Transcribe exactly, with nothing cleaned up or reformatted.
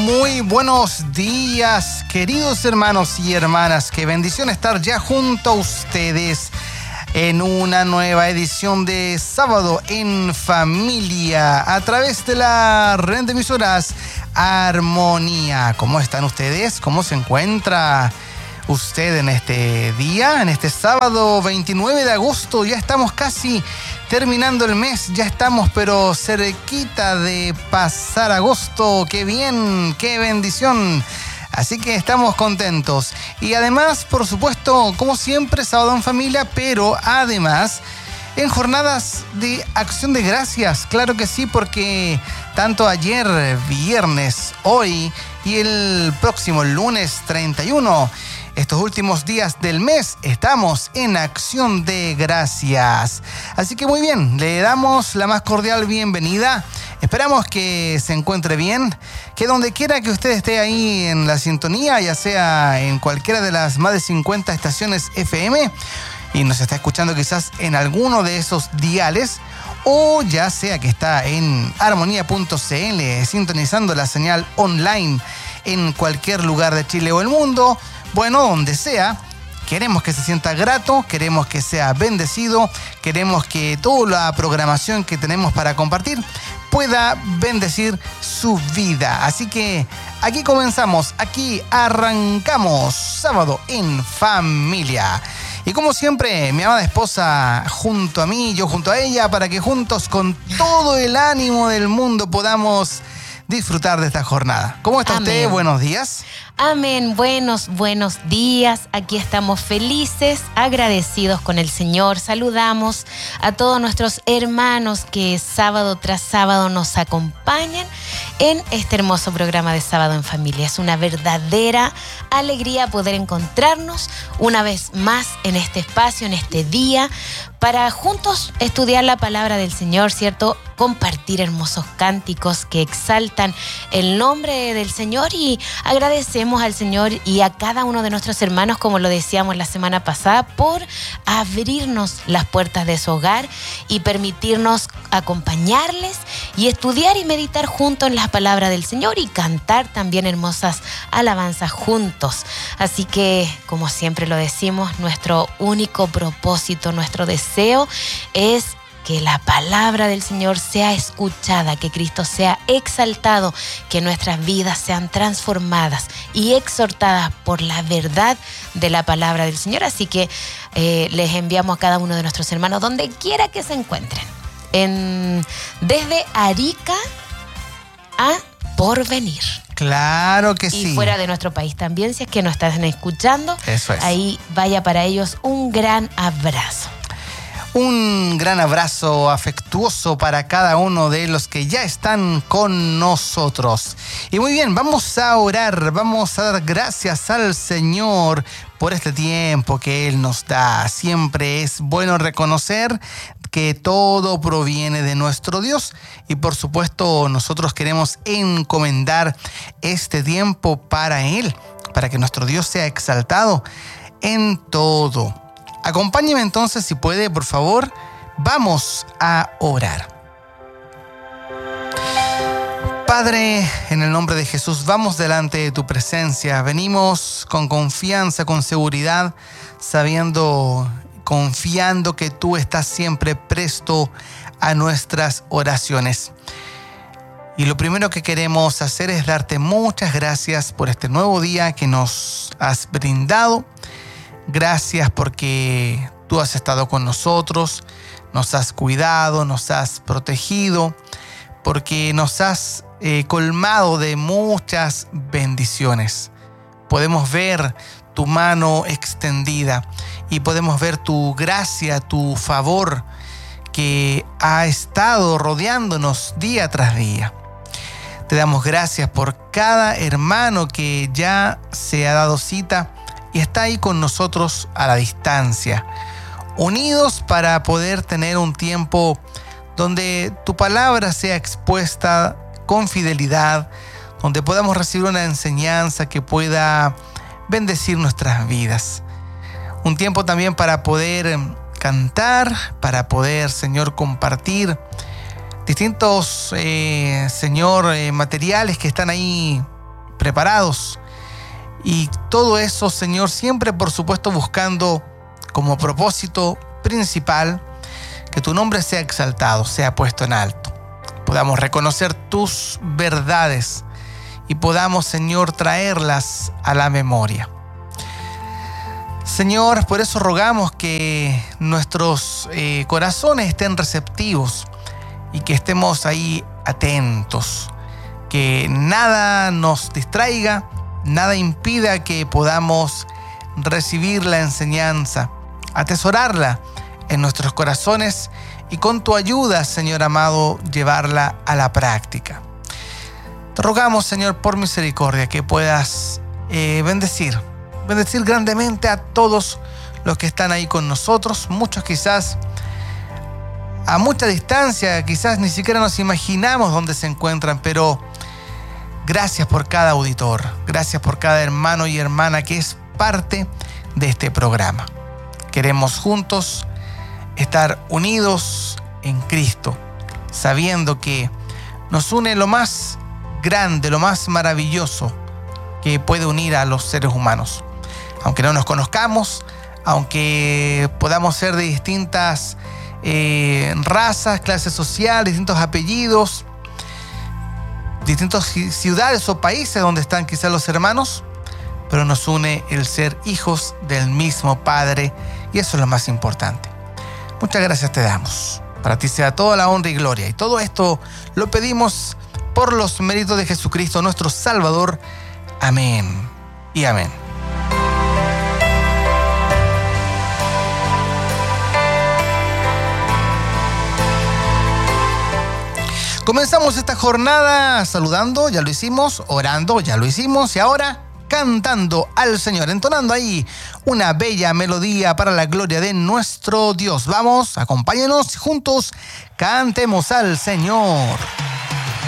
Muy buenos días, queridos hermanos y hermanas. Qué bendición estar ya junto a ustedes en una nueva edición de Sábado en Familia a través de la red de emisoras Armonía. ¿Cómo están ustedes? ¿Cómo se encuentra usted en este día? En este sábado veintinueve de agosto, ya estamos casi terminando el mes, ya estamos pero cerquita de pasar agosto. ¡Qué bien! ¡Qué bendición! Así que estamos contentos. Y además, por supuesto, como siempre, sábado en familia, pero además en jornadas de acción de gracias. Claro que sí, porque tanto ayer, viernes, hoy y el próximo lunes treinta y uno, estos últimos días del mes, estamos en acción de gracias. Así que muy bien, le damos la más cordial bienvenida. Esperamos que se encuentre bien, que donde quiera que usted esté ahí en la sintonía, ya sea en cualquiera de las más de cincuenta estaciones F M, y nos está escuchando quizás en alguno de esos diales, o ya sea que está en armonía punto c l, sintonizando la señal online en cualquier lugar de Chile o el mundo. Bueno, donde sea, queremos que se sienta grato, queremos que sea bendecido, queremos que toda la programación que tenemos para compartir pueda bendecir su vida. Así que aquí comenzamos, aquí arrancamos Sábado en Familia. Y como siempre, mi amada esposa junto a mí, yo junto a ella, para que juntos con todo el ánimo del mundo podamos disfrutar de esta jornada. ¿Cómo está Amén. usted? Buenos días. Amén. Buenos, buenos días. Aquí estamos felices, agradecidos con el Señor. Saludamos a todos nuestros hermanos que sábado tras sábado nos acompañan en este hermoso programa de Sábado en Familia. Es una verdadera alegría poder encontrarnos una vez más en este espacio, en este día, para juntos estudiar la palabra del Señor, ¿cierto? Compartir hermosos cánticos que exaltan el nombre del Señor, y agradecemos al Señor y a cada uno de nuestros hermanos, como lo decíamos la semana pasada, por abrirnos las puertas de su hogar y permitirnos acompañarles y estudiar y meditar juntos en la palabra del Señor y cantar también hermosas alabanzas juntos. Así que, como siempre lo decimos, nuestro único propósito, nuestro deseo es que la palabra del Señor sea escuchada, que Cristo sea exaltado, que nuestras vidas sean transformadas y exhortadas por la verdad de la palabra del Señor. Así que eh, les enviamos a cada uno de nuestros hermanos, donde quiera que se encuentren, en, desde Arica a Porvenir. Claro que sí. Y fuera de nuestro país también, si es que nos están escuchando. Eso es. Ahí vaya para ellos un gran abrazo. Un gran abrazo afectuoso para cada uno de los que ya están con nosotros. Y muy bien, vamos a orar, vamos a dar gracias al Señor por este tiempo que Él nos da. Siempre es bueno reconocer que todo proviene de nuestro Dios, y por supuesto nosotros queremos encomendar este tiempo para Él, para que nuestro Dios sea exaltado en todo. Acompáñeme entonces, si puede, por favor. Vamos a orar. Padre, en el nombre de Jesús, vamos delante de tu presencia. Venimos con confianza, con seguridad, sabiendo, confiando que tú estás siempre presto a nuestras oraciones. Y lo primero que queremos hacer es darte muchas gracias por este nuevo día que nos has brindado. Gracias porque tú has estado con nosotros, nos has cuidado, nos has protegido, porque nos has eh, colmado de muchas bendiciones. Podemos ver tu mano extendida y podemos ver tu gracia, tu favor que ha estado rodeándonos día tras día. Te damos gracias por cada hermano que ya se ha dado cita y está ahí con nosotros a la distancia, unidos para poder tener un tiempo donde tu palabra sea expuesta con fidelidad, donde podamos recibir una enseñanza que pueda bendecir nuestras vidas. Un tiempo también para poder cantar, para poder, Señor, compartir distintos, eh, Señor, eh, materiales que están ahí preparados. Y todo eso, Señor, siempre, por supuesto, buscando como propósito principal que tu nombre sea exaltado, sea puesto en alto. Podamos reconocer tus verdades y podamos, Señor, traerlas a la memoria. Señor, por eso rogamos que nuestros eh, corazones estén receptivos y que estemos ahí atentos, que nada nos distraiga, nada impida que podamos recibir la enseñanza, atesorarla en nuestros corazones y con tu ayuda, Señor amado, llevarla a la práctica. Te rogamos, Señor, por misericordia, que puedas eh, bendecir, bendecir grandemente a todos los que están ahí con nosotros, muchos quizás a mucha distancia, quizás ni siquiera nos imaginamos dónde se encuentran, pero gracias por cada auditor, gracias por cada hermano y hermana que es parte de este programa. Queremos juntos estar unidos en Cristo, sabiendo que nos une lo más grande, lo más maravilloso que puede unir a los seres humanos. Aunque no nos conozcamos, aunque podamos ser de distintas eh, razas, clases sociales, distintos apellidos, distintas ciudades o países donde están quizás los hermanos, pero nos une el ser hijos del mismo Padre, y eso es lo más importante. Muchas gracias te damos. Para ti sea toda la honra y gloria, y todo esto lo pedimos por los méritos de Jesucristo, nuestro Salvador. Amén y amén. Comenzamos esta jornada saludando, ya lo hicimos, orando, ya lo hicimos, y ahora cantando al Señor, entonando ahí una bella melodía para la gloria de nuestro Dios. Vamos, acompáñenos juntos, cantemos al Señor.